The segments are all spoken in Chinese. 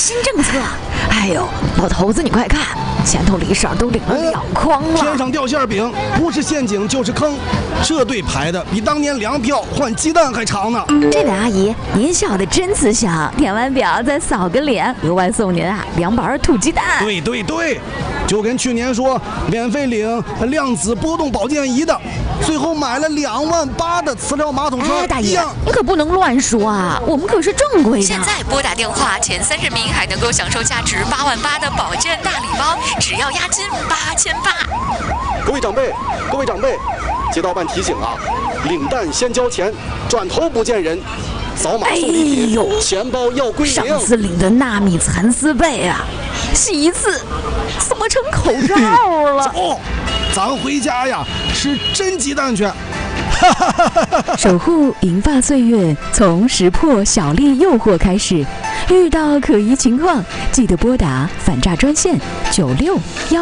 新政策。哎呦，老头子，你快看，前头李婶都领了2筐了。 天上掉馅饼，不是陷阱就是坑，这队排的比当年粮票换鸡蛋还长呢。 这位阿姨，您笑得真慈祥，填完表再扫个脸，额外送您2板土鸡蛋。 对，就跟去年说免费领量子波动保健仪的，最后买了28000的磁疗马桶车。 大爷，你可不能乱说啊，我们可是正规的。 现在拨打电话前30名还能够享受价值88000的保健大礼包，只要押金8800。 各位长辈，街道办提醒啊，领蛋先交钱，转头不见人。扫码送礼品，钱包要归零。 上次领的纳米蚕丝被啊，洗一次怎么成口罩了？ 走，咱回家呀，吃真鸡蛋去。 守护银发岁月，从识破小丽诱惑开始。遇到可疑情况，记得拨打反诈专线96110。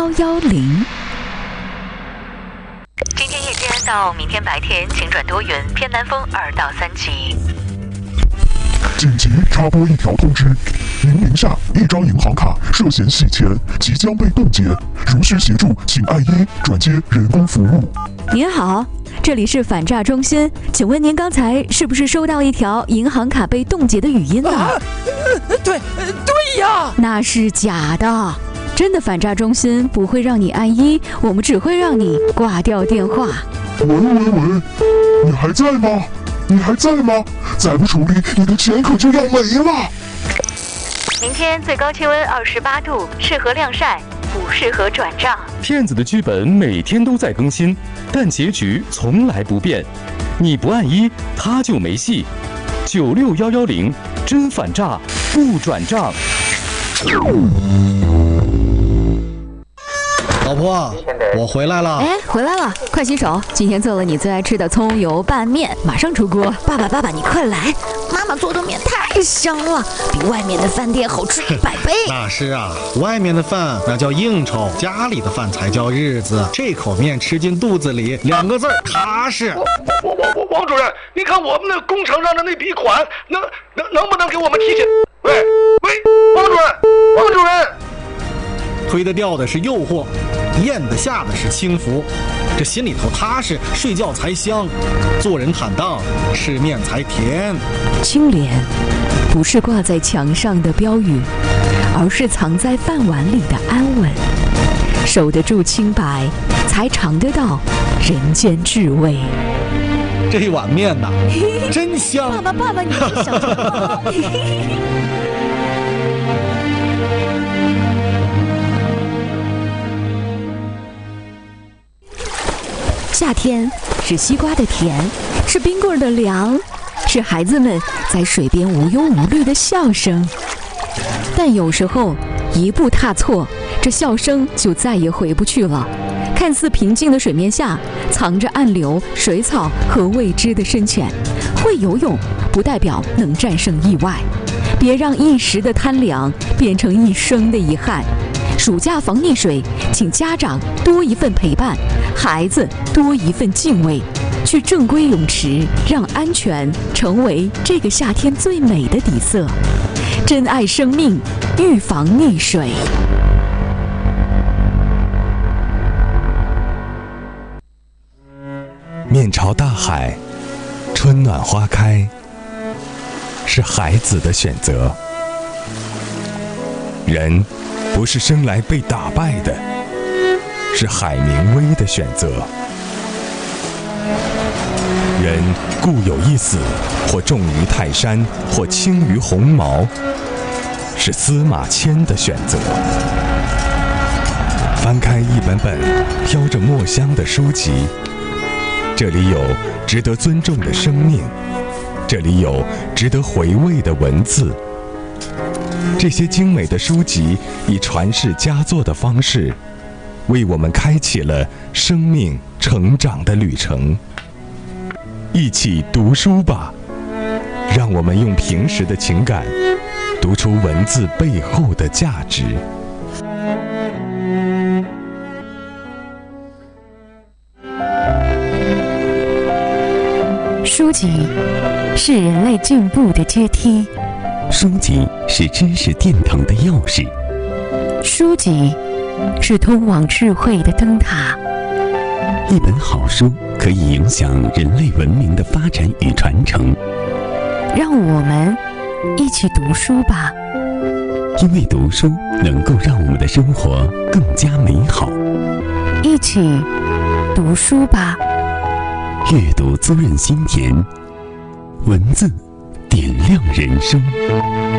今天夜间到明天白天晴转多云，偏南风2到3级。 紧急插播一条通知：您名下一张银行卡涉嫌洗钱，即将被冻结。如需协助，请按1转接人工服务。 您好，这里是反诈中心，请问您刚才是不是收到一条银行卡被冻结的语音呢？ 对呀， 那是假的。真的反诈中心不会让你按1，我们只会让你挂掉电话。 喂，你还在吗？再不处理，你的钱可就要没了。 明天最高气温28度，适合晾晒，不适合转账。 骗子的剧本每天都在更新，但结局从来不变。你不按1，他就没戏。96110，真反诈不转账。 老婆，我回来了。 回来了，快洗手。今天做了你最爱吃的葱油拌面，马上出锅。爸爸，你快来，妈妈做的面太香了，比外面的饭店好吃100倍。 那是啊，外面的饭那叫应酬，家里的饭才叫日子。这口面吃进肚子里，2个字踏实。 王主任，你看我们那工程上的那笔款，能不能给我们提前？喂，王主任。 推得掉的是诱惑，咽得下的是轻浮，这心里头踏实，睡觉才香，做人坦荡，吃面才甜。 清廉不是挂在墙上的标语，而是藏在饭碗里的安稳。守得住清白，才尝得到人间至味。 这一碗面呐，真香。 爸爸，你是想什么？夏天是西瓜的甜，是冰棍的凉，是孩子们在水边无忧无虑的笑声。但有时候一步踏错，这笑声就再也回不去了。看似平静的水面下，藏着暗流、水草和未知的深浅。会游泳不代表能战胜意外，别让一时的贪凉变成一生的遗憾。暑假防溺水，请家长多一份陪伴，孩子多一份敬畏。去正规泳池，让安全成为这个夏天最美的底色。珍爱生命，预防溺水。 面朝大海，春暖花开，是孩子的选择。人不是生来被打败的，是海明威的选择。人固有一死，或重于泰山，或轻于鸿毛，是司马迁的选择。翻开一本本飘着墨香的书籍，这里有值得尊重的生命，这里有值得回味的文字。这些精美的书籍以传世佳作的方式，为我们开启了生命成长的旅程。一起读书吧，让我们用平时的情感读出文字背后的价值。书籍是人类进步的阶梯， 书籍是知识殿堂的钥匙， 书籍是通往智慧的灯塔。 一本好书可以影响人类文明的发展与传承。 让我们一起读书吧， 因为读书能够让我们的生活更加美好。 一起读书吧， 阅读滋润心田，文字点亮人生。